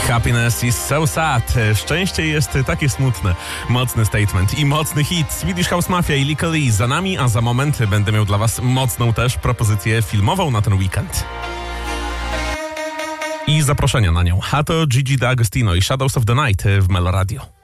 Happiness is so sad. Szczęście jest takie smutne. Mocny statement i mocny hit. Swedish House Mafia i Lykke Li za nami, a za moment będę miał dla was mocną też propozycję filmową na ten weekend. I zaproszenia na nią. A to Gigi D'Agostino i Shadows of the Night w Melo Radio.